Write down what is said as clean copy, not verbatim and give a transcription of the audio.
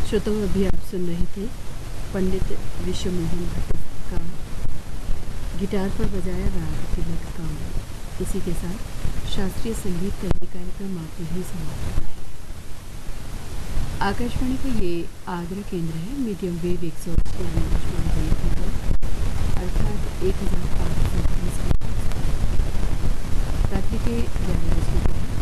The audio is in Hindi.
श्रोताओं, अभी आप सुन रहे थे पंडित विश्वमोहन भट्ट का गिटार पर बजाया राग तिलक काम। इसी के साथ शास्त्रीय संगीत का ये कार्यक्रम आप यहीं समाप्त होता है। आकाशवाणी का ये आगरा केंद्र है। मीडियम वेव 108 अर्थात 1000